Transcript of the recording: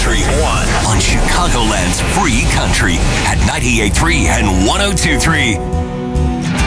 Country 1 on Chicagoland's Free Country at 98.3 and 102.3